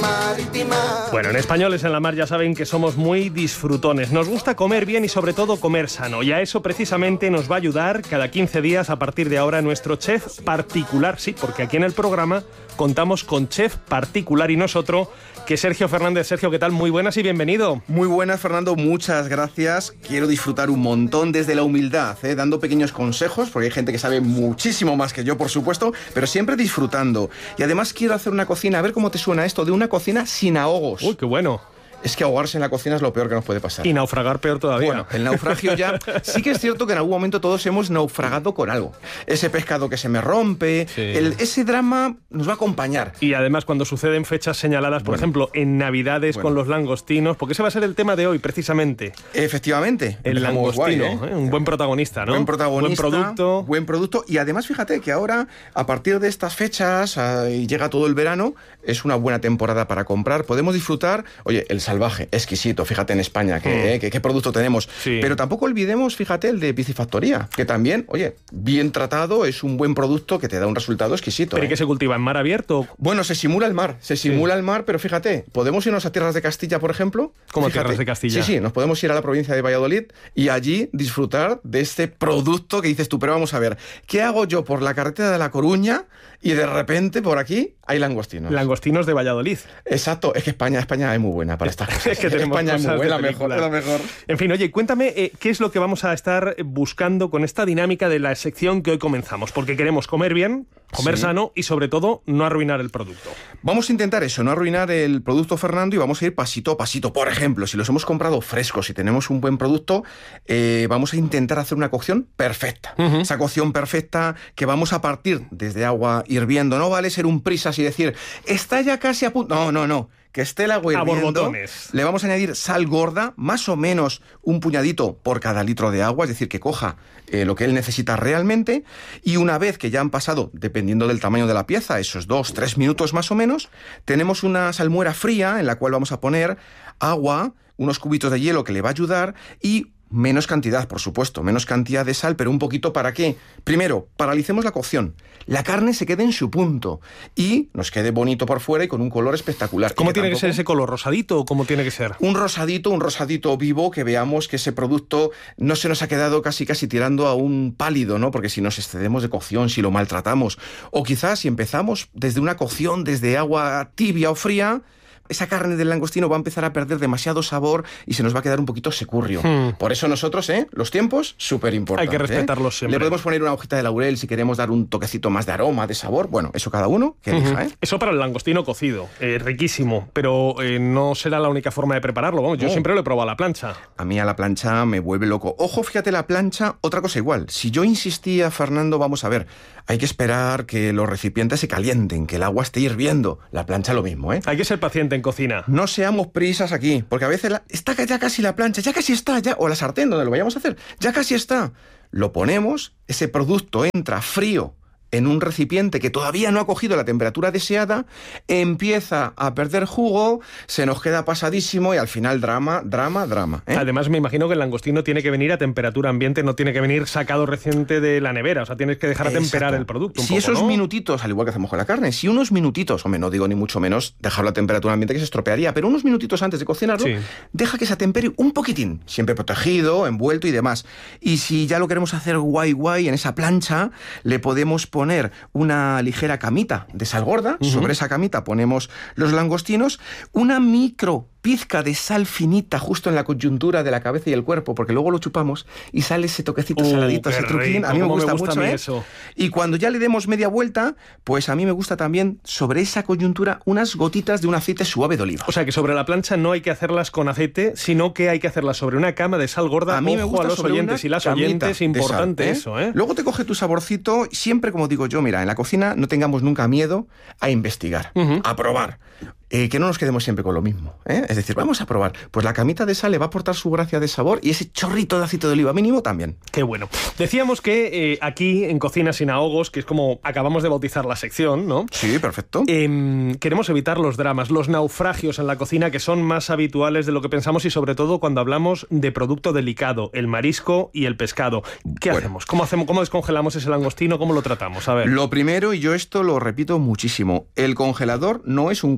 marítima. Bueno, en Españoles en la Mar ya saben que somos muy disfrutones. Nos gusta comer bien y sobre todo comer sano. Y a eso precisamente nos va a ayudar cada 15 días a partir de ahora nuestro chef particular. Sí, porque aquí en el programa contamos con chef particular y nosotros, que es Sergio Fernández. Sergio, ¿qué tal? Muy buenas y bienvenido. Muy buenas, Fernando, muchas gracias. Quiero disfrutar un montón desde la humildad, dando pequeños consejos, porque hay gente que sabe muchísimo más que yo, por supuesto, pero siempre disfrutando. Y además quiero hacer una cocina, a ver cómo te suena esto, de una cocina sin ahogos. Uy, qué bueno. Es que ahogarse en la cocina es lo peor que nos puede pasar. Y naufragar peor todavía. Bueno, el naufragio ya... Sí que es cierto que en algún momento todos hemos naufragado con algo. Ese pescado que se me rompe, sí. Ese drama nos va a acompañar. Y además cuando suceden fechas señaladas, por ejemplo, en Navidades con los langostinos, porque ese va a ser el tema de hoy, precisamente. Efectivamente. El langostino, guay, un buen protagonista, ¿no? Buen protagonista. Buen producto. Y además, fíjate que ahora, a partir de estas fechas, y llega todo el verano, es una buena temporada para comprar. Podemos disfrutar, oye, el salvaje, exquisito, fíjate en España, qué producto tenemos. Sí. Pero tampoco olvidemos, fíjate, el de piscifactoría, que también, oye, bien tratado, es un buen producto que te da un resultado exquisito. ¿Pero qué se cultiva? ¿En mar abierto? Bueno, se simula el mar, pero fíjate, podemos irnos a tierras de Castilla, por ejemplo. ¿Cómo a tierras de Castilla? Sí, nos podemos ir a la provincia de Valladolid y allí disfrutar de este producto que dices tú, pero vamos a ver, ¿qué hago yo por la carretera de La Coruña y de repente por aquí hay langostinos? Langostinos de Valladolid. Exacto, es que España es muy buena para estas cosas. Es que tenemos España es muy buena, lo mejor. En fin, oye, cuéntame qué es lo que vamos a estar buscando con esta dinámica de la sección que hoy comenzamos, porque queremos comer bien, comer sano y sobre todo no arruinar el producto. Vamos a intentar eso, no arruinar el producto, Fernando, y vamos a ir pasito a pasito. Por ejemplo, si los hemos comprado frescos y tenemos un buen producto, vamos a intentar hacer una cocción perfecta. Esa cocción perfecta que vamos a partir desde agua hirviendo. No vale ser un prisas y decir, está ya casi a punto. No. Que esté el agua hirviendo, le vamos a añadir sal gorda, más o menos un puñadito por cada litro de agua, es decir, que coja lo que él necesita realmente, y una vez que ya han pasado, dependiendo del tamaño de la pieza, esos 2-3 minutos más o menos, tenemos una salmuera fría en la cual vamos a poner agua, unos cubitos de hielo que le va a ayudar y menos cantidad, por supuesto, menos cantidad de sal, pero un poquito ¿para qué? Primero, paralicemos la cocción. La carne se quede en su punto y nos quede bonito por fuera y con un color espectacular. ¿Cómo tiene que ser ese color? ¿Rosadito o cómo tiene que ser? Un rosadito vivo, que veamos que ese producto no se nos ha quedado casi tirando a un pálido, ¿no? Porque si nos excedemos de cocción, si lo maltratamos, o quizás si empezamos desde una cocción, desde agua tibia o fría, esa carne del langostino va a empezar a perder demasiado sabor y se nos va a quedar un poquito securrio. Por eso nosotros, los tiempos, súper importantes. Hay que respetarlos siempre. Le podemos poner una hojita de laurel si queremos dar un toquecito más de aroma, de sabor. Bueno, eso cada uno que elija, Eso para el langostino cocido, riquísimo, pero no será la única forma de prepararlo. Vamos, yo siempre lo he probado a la plancha. A mí a la plancha me vuelve loco. Ojo, fíjate, la plancha, otra cosa igual. Si yo insistía, Fernando, vamos a ver, hay que esperar que los recipientes se calienten, que el agua esté hirviendo. La plancha lo mismo, Hay que ser paciente en cocina. No seamos prisas aquí, porque a veces está ya casi la plancha, ya casi está, o la sartén donde lo vayamos a hacer, ya casi está. Lo ponemos, ese producto entra frío en un recipiente que todavía no ha cogido la temperatura deseada, empieza a perder jugo, se nos queda pasadísimo y al final drama. Además, me imagino que el langostino tiene que venir a temperatura ambiente, no tiene que venir sacado reciente de la nevera, o sea, tienes que dejar a temperar el producto un poco, esos minutitos, al igual que hacemos con la carne, si unos minutitos, hombre, no digo ni mucho menos dejarlo a temperatura ambiente que se estropearía, pero unos minutitos antes de cocinarlo, deja que se atempere un poquitín, siempre protegido, envuelto y demás. Y si ya lo queremos hacer guay en esa plancha, le podemos poner una ligera camita de sal gorda, sobre esa camita ponemos los langostinos, una micro pizca de sal finita justo en la coyuntura de la cabeza y el cuerpo, porque luego lo chupamos y sale ese toquecito saladito, ese truquín. A mí me gusta mucho, eso. Y cuando ya le demos media vuelta, pues a mí me gusta también sobre esa coyuntura unas gotitas de un aceite suave de oliva. O sea que sobre la plancha no hay que hacerlas con aceite, sino que hay que hacerlas sobre una cama de sal gorda. A mí me gusta a los sobre oyentes y las oyentes, importante eso, Luego te coge tu saborcito, siempre como digo yo, mira, en la cocina no tengamos nunca miedo a investigar, a probar. Que no nos quedemos siempre con lo mismo, Es decir, vamos a probar. Pues la camita de sal le va a aportar su gracia de sabor y ese chorrito de aceite de oliva mínimo también. Qué bueno. Decíamos que aquí, en Cocina sin ahogos, que es como acabamos de bautizar la sección, ¿no? Sí, perfecto. Queremos evitar los dramas, los naufragios en la cocina, que son más habituales de lo que pensamos y sobre todo cuando hablamos de producto delicado, el marisco y el pescado. ¿Qué hacemos? ¿Cómo descongelamos ese langostino? ¿Cómo lo tratamos? A ver. Lo primero, y yo esto lo repito muchísimo, el congelador no es un cuarto trasero.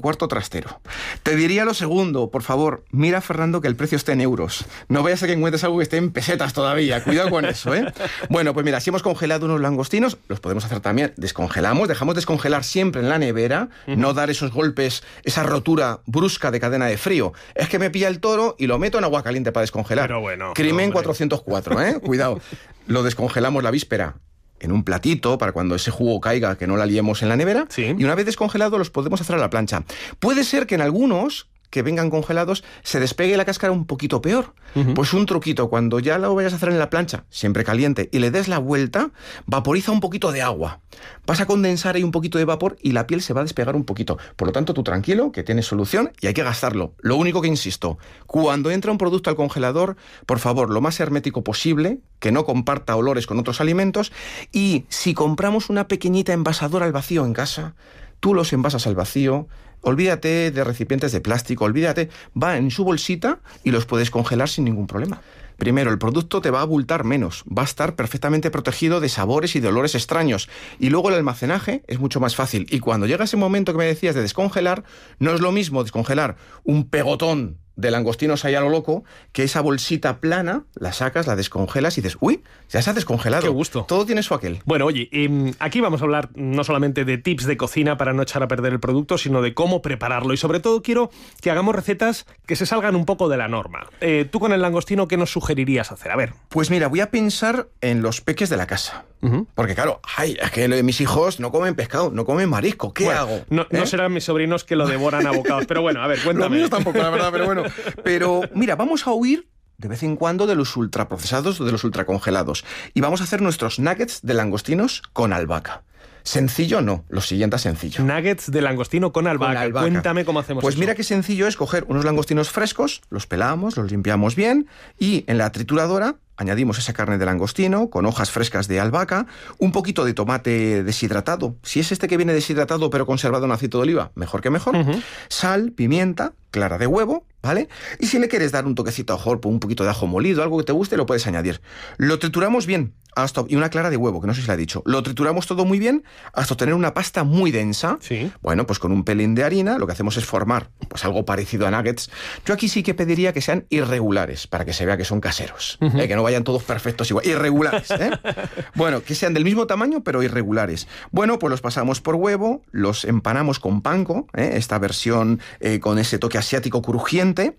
forastero. Te diría lo segundo, por favor, mira, Fernando, que el precio esté en euros. No vayas a que encuentres algo que esté en pesetas todavía. Cuidado con eso, ¿eh? Bueno, pues mira, si hemos congelado unos langostinos, los podemos hacer también. Descongelamos, dejamos descongelar siempre en la nevera, no dar esos golpes, esa rotura brusca de cadena de frío. Es que me pilla el toro y lo meto en agua caliente para descongelar. Pero bueno, Crimen 404, ¿eh? Cuidado. Lo descongelamos la víspera en un platito para cuando ese jugo caiga, que no la liemos en la nevera. Sí. Y una vez descongelado los podemos hacer a la plancha. Puede ser que en algunos que vengan congelados se despegue la cáscara un poquito peor. Pues un truquito, cuando ya lo vayas a hacer en la plancha, siempre caliente, y le des la vuelta, vaporiza un poquito de agua. Vas a condensar ahí un poquito de vapor y la piel se va a despegar un poquito. Por lo tanto, tú tranquilo, que tienes solución y hay que gastarlo. Lo único que insisto, cuando entra un producto al congelador, por favor, lo más hermético posible, que no comparta olores con otros alimentos, y si compramos una pequeñita envasadora al vacío en casa, tú los envasas al vacío. Olvídate de recipientes de plástico, olvídate, va en su bolsita y los puedes congelar sin ningún problema. Primero, el producto te va a abultar menos, va a estar perfectamente protegido de sabores y de olores extraños. Y luego el almacenaje es mucho más fácil. Y cuando llega ese momento que me decías de descongelar, no es lo mismo descongelar un pegotón de langostinos ahí a lo loco, que esa bolsita plana, la sacas, la descongelas y dices, uy, ya se ha descongelado. Qué gusto. Todo tiene su aquel. Bueno, oye, aquí vamos a hablar no solamente de tips de cocina para no echar a perder el producto, sino de cómo prepararlo. Y sobre todo quiero que hagamos recetas que se salgan un poco de la norma. Tú con el langostino, ¿qué nos sugerirías hacer? A ver. Pues mira, voy a pensar en los peques de la casa. Porque claro, es que mis hijos no comen pescado, no comen marisco. ¿Qué hago? No serán mis sobrinos que lo devoran a bocados. Pero bueno, a ver, cuéntame. Los míos tampoco, la verdad, pero bueno. Pero mira, vamos a huir de vez en cuando de los ultraprocesados o de los ultracongelados. Y vamos a hacer nuestros nuggets de langostinos con albahaca. Sencillo no, lo siguiente es sencillo. Nuggets de langostino con albahaca. Cuéntame cómo hacemos pues eso. Pues mira qué sencillo es coger unos langostinos frescos, los pelamos, los limpiamos bien y en la trituradora añadimos esa carne de langostino con hojas frescas de albahaca, un poquito de tomate deshidratado. Si es este que viene deshidratado pero conservado en aceite de oliva, mejor que mejor. Sal, pimienta, clara de huevo, ¿vale? Y si le quieres dar un toquecito a mejor, un poquito de ajo molido, algo que te guste, lo puedes añadir. Lo trituramos bien, y una clara de huevo, que no sé si la he dicho. Lo trituramos todo muy bien hasta obtener una pasta muy densa. Sí. Bueno, pues con un pelín de harina lo que hacemos es formar pues algo parecido a nuggets. Yo aquí sí que pediría que sean irregulares, para que se vea que son caseros, que no vayan todos perfectos igual, irregulares, ¿eh? Bueno, que sean del mismo tamaño, pero irregulares. Bueno, pues los pasamos por huevo, los empanamos con panko, esta versión con ese toque asiático crujiente,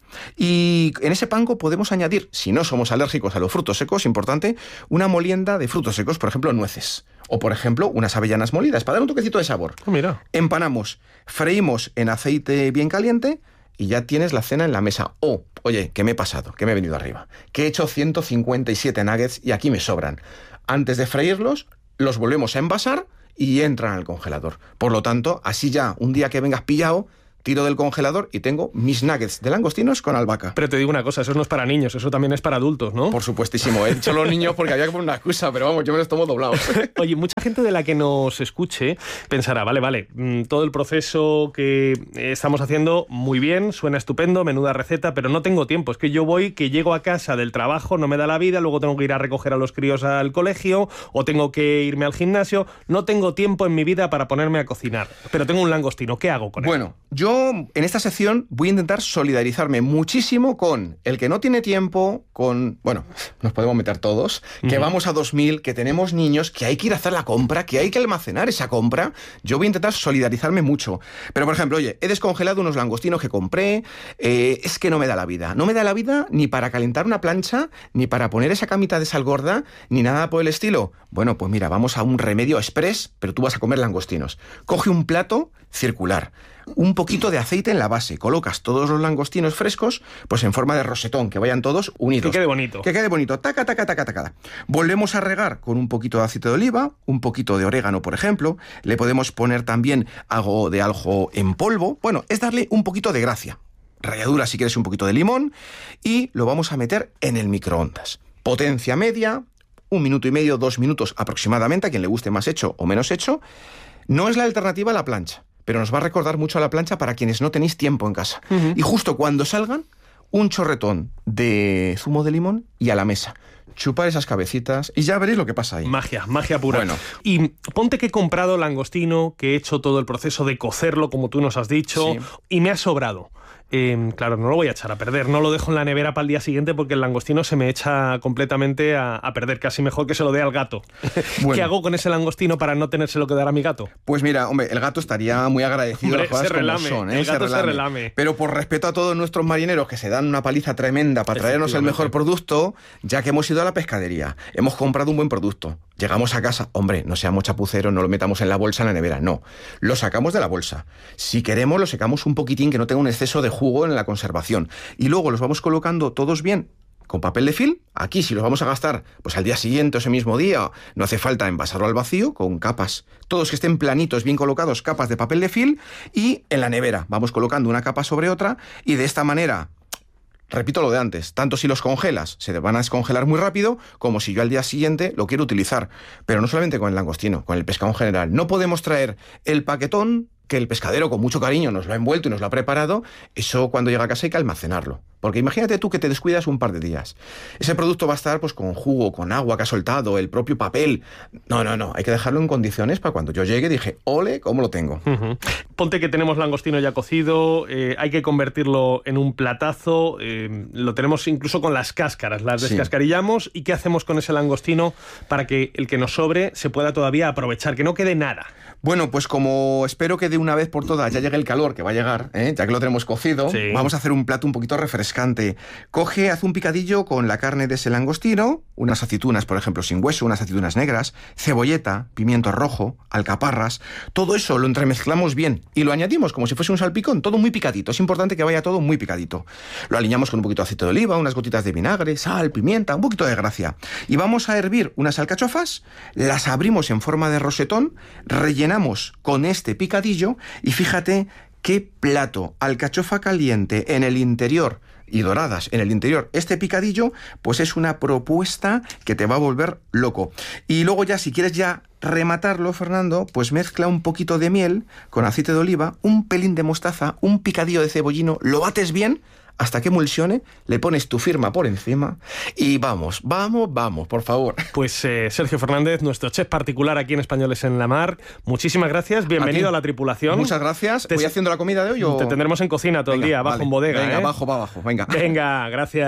y en ese panko podemos añadir, si no somos alérgicos a los frutos secos, importante, una molienda de frutos secos, por ejemplo, nueces, o por ejemplo, unas avellanas molidas, para dar un toquecito de sabor. Mira. Empanamos, freímos en aceite bien caliente, y ya tienes la cena en la mesa. Oye, ¿qué me he pasado? ¿Qué me he venido arriba? Que he hecho 157 nuggets y aquí me sobran. Antes de freírlos, los volvemos a envasar y entran al congelador. Por lo tanto, así ya, un día que vengas pillado, tiro del congelador y tengo mis nuggets de langostinos con albahaca. Pero te digo una cosa, eso no es para niños, eso también es para adultos, ¿no? Por supuestísimo, he dicho los niños porque había que poner una excusa, pero vamos, yo me los tomo doblados. Oye, mucha gente de la que nos escuche pensará, vale, todo el proceso que estamos haciendo muy bien, suena estupendo, menuda receta, pero no tengo tiempo. Es que yo que llego a casa del trabajo, no me da la vida, luego tengo que ir a recoger a los críos al colegio o tengo que irme al gimnasio. No tengo tiempo en mi vida para ponerme a cocinar, pero tengo un langostino. ¿Qué hago con él? Bueno, yo en esta sección voy a intentar solidarizarme muchísimo con el que no tiene tiempo, bueno, nos podemos meter todos, que vamos a 2000, que tenemos niños, que hay que ir a hacer la compra, que hay que almacenar esa compra. Yo voy a intentar solidarizarme mucho. Pero, por ejemplo, oye, he descongelado unos langostinos que compré, es que no me da la vida. No me da la vida ni para calentar una plancha, ni para poner esa camita de sal gorda, ni nada por el estilo. Bueno, pues mira, vamos a un remedio express, pero tú vas a comer langostinos. Coge un plato circular, un poquito de aceite en la base, colocas todos los langostinos frescos, pues en forma de rosetón, que vayan todos unidos. Que quede bonito. Que quede bonito, taca, taca, taca, taca. Volvemos a regar con un poquito de aceite de oliva, un poquito de orégano, por ejemplo, le podemos poner también algo de aljo en polvo, bueno, es darle un poquito de gracia, ralladura si quieres un poquito de limón, y lo vamos a meter en el microondas. Potencia media, 1 minuto y medio, 2 minutos aproximadamente, a quien le guste más hecho o menos hecho. No es la alternativa a la plancha, pero nos va a recordar mucho a la plancha para quienes no tenéis tiempo en casa. Y justo cuando salgan, un chorretón de zumo de limón y a la mesa. chupar esas cabecitas y ya veréis lo que pasa ahí. Magia pura. Bueno. Y ponte que he comprado langostino, que he hecho todo el proceso de cocerlo, como tú nos has dicho, Sí. y me ha sobrado. Claro, no lo voy a echar a perder, no lo dejo en la nevera para el día siguiente porque el langostino se me echa completamente a perder, casi mejor que se lo dé al gato. Bueno. ¿Qué hago con ese langostino para no tenérselo que dar a mi gato? Pues mira, hombre, el gato estaría muy agradecido. Hombre, las cosas se como relame, son, el gato se relame. Pero por respeto a todos nuestros marineros que se dan una paliza tremenda para traernos el mejor producto, ya que hemos ido a la pescadería, hemos comprado un buen producto, llegamos a casa, hombre, no seamos chapuceros, no lo metamos en la bolsa en la nevera, no, lo sacamos de la bolsa. Si queremos, lo secamos un poquitín, que no tenga un exceso de jugo en la conservación. Y luego los vamos colocando todos bien con papel de film. Aquí, si los vamos a gastar pues al día siguiente o ese mismo día, no hace falta envasarlo al vacío, con capas, todos que estén planitos, bien colocados, capas de papel de film, y en la nevera vamos colocando una capa sobre otra, y de esta manera, repito lo de antes, tanto si los congelas, se van a descongelar muy rápido, como si yo al día siguiente lo quiero utilizar. Pero no solamente con el langostino, con el pescado en general. No podemos traer el paquetón que el pescadero con mucho cariño nos lo ha envuelto y nos lo ha preparado. Eso cuando llega a casa hay que almacenarlo. Porque imagínate tú que te descuidas un par de días. Ese producto va a estar pues con jugo, con agua que ha soltado, el propio papel. No, hay que dejarlo en condiciones para cuando yo llegue dije, ole, ¿cómo lo tengo? Uh-huh. Ponte que tenemos langostino ya cocido, hay que convertirlo en un platazo, lo tenemos incluso con las cáscaras, las descascarillamos. ¿Y qué hacemos con ese langostino para que el que nos sobre se pueda todavía aprovechar, que no quede nada? Bueno, pues como espero que de una vez por todas ya llegue el calor que va a llegar, ya que lo tenemos cocido, vamos a hacer un plato un poquito refrescante. Haz un picadillo con la carne de ese langostino, unas aceitunas, por ejemplo, sin hueso, unas aceitunas negras, cebolleta, pimiento rojo, alcaparras, todo eso lo entremezclamos bien y lo añadimos como si fuese un salpicón, todo muy picadito. Es importante que vaya todo muy picadito. Lo aliñamos con un poquito de aceite de oliva, unas gotitas de vinagre, sal, pimienta, un poquito de gracia. Y vamos a hervir unas alcachofas, las abrimos en forma de rosetón, rellenamos con este picadillo y fíjate qué plato, alcachofa caliente en el interior y doradas en el interior. Este picadillo pues es una propuesta que te va a volver loco. Y luego ya si quieres ya rematarlo, Fernando, pues mezcla un poquito de miel con aceite de oliva, un pelín de mostaza, un picadillo de cebollino, lo bates bien hasta que emulsione, le pones tu firma por encima y vamos, por favor. Pues Sergio Fernández, nuestro chef particular aquí en Españoles en la Mar, muchísimas gracias, bienvenido a la tripulación. Muchas gracias. ¿Voy haciendo la comida de hoy o...? Te tendremos en cocina todo el día, abajo en bodega. Venga, abajo, venga. Venga, gracias.